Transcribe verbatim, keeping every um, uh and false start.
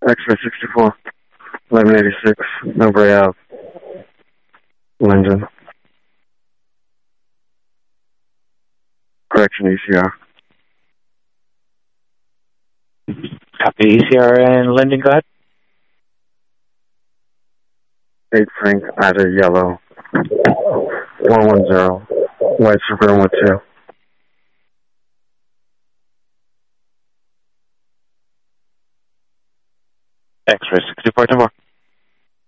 X-ray sixty-four, eleven eighty-six, Millbrae Ave, Linden. Correction, E C R. Copy, E C R and Linden, go ahead. eight Frank, Ada, Yellow, one one zero, White Super one two. X-ray sixty-four, ten more.